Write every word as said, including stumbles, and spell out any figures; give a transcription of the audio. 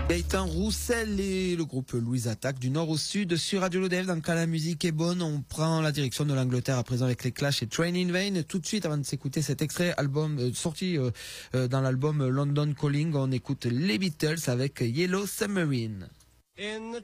Gaëtan Roussel et le groupe Louise Attaque du nord au sud sur Radio Lodève. Dans Quand la musique est bonne, on prend la direction de l'Angleterre à présent avec les Clash et Train in Vain. Tout de suite, avant de s'écouter cet extrait album euh, sorti euh, euh, dans l'album London Calling, on écoute les Beatles avec Yellow Submarine. In the